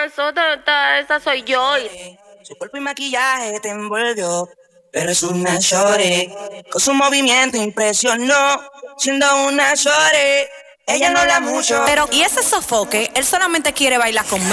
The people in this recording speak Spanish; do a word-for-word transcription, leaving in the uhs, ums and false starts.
eso, ta, ta, esa soy yo. Su cuerpo y maquillaje te envolvió, pero es una shorty. Con su movimiento impresionó, siendo una shorty. Ella no habla mucho, Pero, ¿y ese sofoque? Él solamente quiere bailar conmigo.